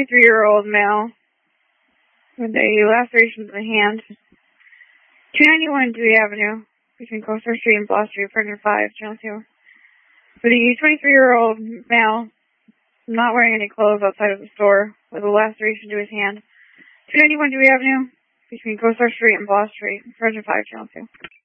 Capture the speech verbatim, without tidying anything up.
twenty-three-year-old male with a laceration to the hand, two ninety-one Dewey Avenue, between Coastal Street and Bloss Street, Pregnant five, Channel two. For the twenty-three-year-old male, not wearing any clothes outside of the store, with a laceration to his hand, two ninety-one Dewey Avenue, between Coastal Street and Bloss Street, Pregnant five, Channel two.